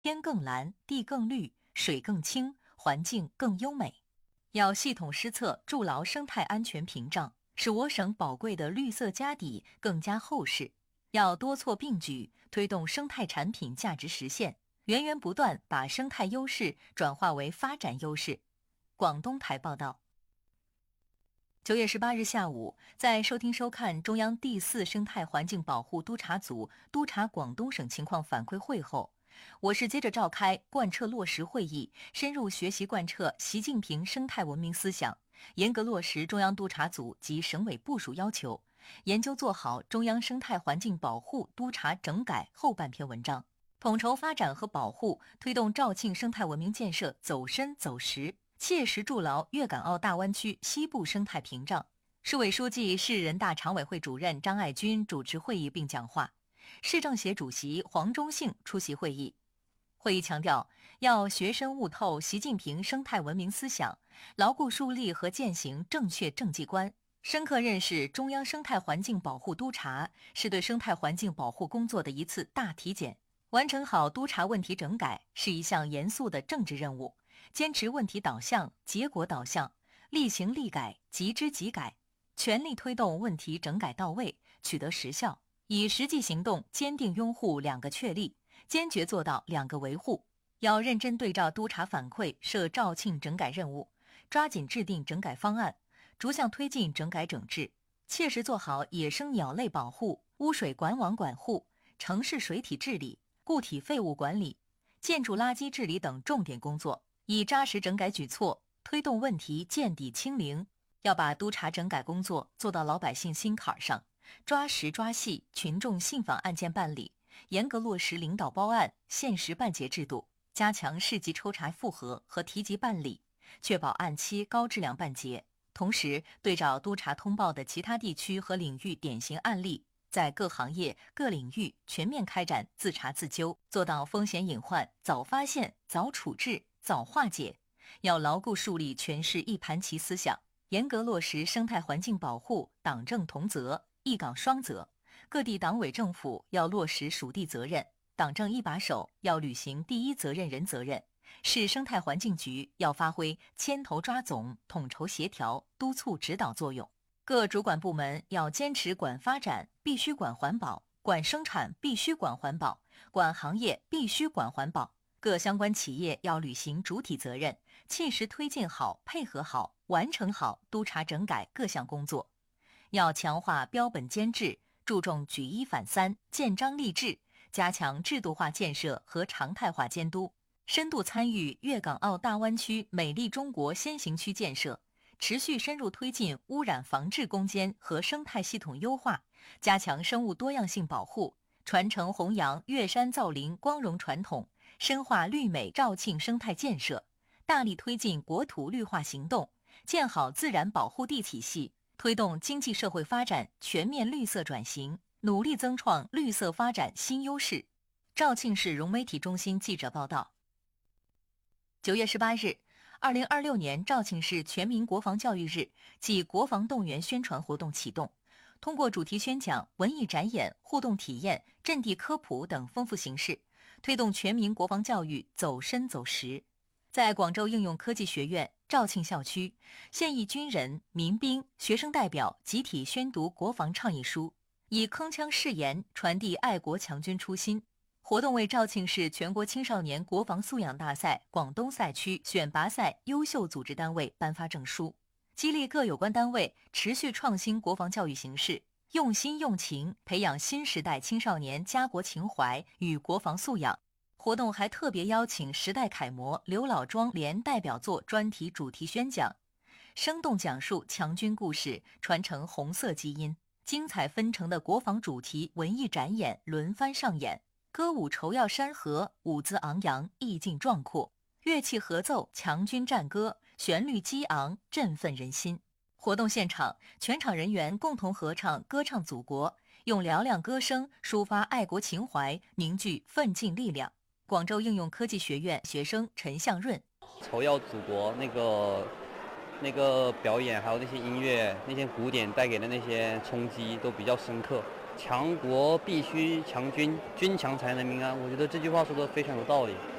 天更蓝，地更绿，水更清，环境更优美。要系统施策，筑牢生态安全屏障，使我省宝贵的绿色家底更加厚实。要多措并举，推动生态产品价值实现，源源不断把生态优势转化为发展优势。广东台报道。9月18日下午，在收听收看中央第4生态环境保护督察组督察广东省情况反馈会后，我市接着召开贯彻落实会议，深入学习贯彻习近平生态文明思想，严格落实中央督察组及省委部署要求，研究做好中央生态环境保护督察整改后半篇文章，统筹发展和保护，推动肇庆生态文明建设走深走实，切实筑牢粤港澳大湾区西部生态屏障。市委书记、市人大常委会主任张爱军主持会议并讲话，市政协主席黄忠信出席会议。会议强调，要学深悟透习近平生态文明思想，牢固树立和践行正确政绩观，深刻认识中央生态环境保护督察是对生态环境保护工作的一次大体检。完成好督察问题整改是一项严肃的政治任务，坚持问题导向、结果导向，立行立改，即知即改，全力推动问题整改到位，取得实效，以实际行动坚定拥护2个确立，坚决做到2个维护。要认真对照督察反馈设肇庆整改任务，抓紧制定整改方案，逐项推进整改整治，切实做好野生鸟类保护、污水管网管护、城市水体治理、固体废物管理、建筑垃圾治理等重点工作，以扎实整改举措，推动问题见底清零。要把督察整改工作做到老百姓心坎上，抓实抓细群众信访案件办理，严格落实领导包案、限时办结制度，加强市级抽查复核和提级办理，确保按期高质量办结。同时，对照督察通报的其他地区和领域典型案例，在各行业、各领域全面开展自查自纠，做到风险隐患早发现、早处置、早化解。要牢固树立全市一盘棋思想，严格落实生态环境保护党政同责、一岗双责。各地党委政府要落实属地责任，党政一把手要履行第一责任人责任。市生态环境局要发挥牵头抓总、统筹协调、督促指导作用。各主管部门要坚持管发展必须管环保，管生产必须管环保，管行业必须管环保。各相关企业要履行主体责任，切实推进好、配合好、完成好督察整改各项工作。要强化标本监制，注重举一反三、建章立制，加强制度化建设和常态化监督，深度参与粤港澳大湾区美丽中国先行区建设，持续深入推进污染防治攻坚和生态系统优化，加强生物多样性保护，传承弘扬粤山造林光荣传统，深化绿美肇庆生态建设，大力推进国土绿化行动，建好自然保护地体系，推动经济社会发展全面绿色转型，努力增创绿色发展新优势。肇庆市融媒体中心记者报道。9月18日，2026年肇庆市全民国防教育日暨国防动员宣传活动启动，通过主题宣讲、文艺展演、互动体验、阵地科普等丰富形式，推动全民国防教育走深走实。在广州应用科技学院肇庆校区，现役军人、民兵、学生代表集体宣读国防倡议书，以铿锵誓言传递爱国强军初心。活动为肇庆市全国青少年国防素养大赛广东赛区选拔赛优秀组织单位颁发证书，激励各有关单位持续创新国防教育形式，用心用情培养新时代青少年家国情怀与国防素养。活动还特别邀请时代楷模刘老庄联代表作专题主题宣讲，生动讲述强军故事，传承红色基因。精彩纷呈的国防主题文艺展演轮番上演，歌舞筹耀山河，舞姿昂扬，意境壮阔；乐器合奏强军战歌，旋律激昂，振奋人心。活动现场，全场人员共同合唱歌唱祖国，用嘹亮歌声抒发爱国情怀，凝聚奋进力量。广州应用科技学院学生陈向润： 筹耀祖国那个表演，还有那些音乐，那些鼓点带给的那些冲击都比较深刻。 强国必须强军，军强才能民安。我觉得这句话说的非常有道理。